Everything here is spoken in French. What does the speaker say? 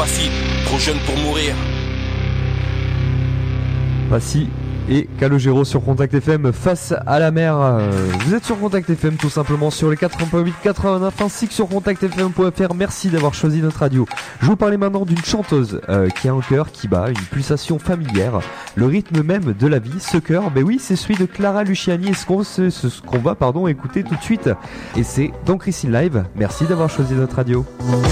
facile, trop jeune pour mourir. Voici et Calogero sur Contact FM face à la mer. Vous êtes sur Contact FM tout simplement sur les 80.8, 89 ainsi que sur contactfm.fr. Merci d'avoir choisi notre radio. Je vous parlais maintenant d'une chanteuse qui a un cœur qui bat, une pulsation familière, le rythme même de la vie. Ce cœur, ben oui, c'est celui de Clara Luciani et ce qu'on va écouter tout de suite. Et c'est dans Christine Live. Merci d'avoir choisi notre radio.